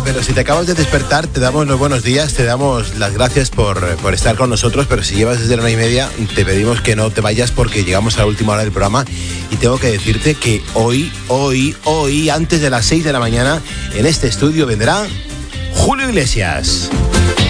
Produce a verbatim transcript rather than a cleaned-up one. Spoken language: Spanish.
pero si te acabas de despertar, te damos los buenos días, te damos las gracias por, por estar con nosotros, pero si llevas desde la una y media, te pedimos que no te vayas porque llegamos a la última hora del programa y tengo que decirte que hoy, hoy, hoy, antes de las seis de la mañana, en este estudio vendrá Julio Iglesias.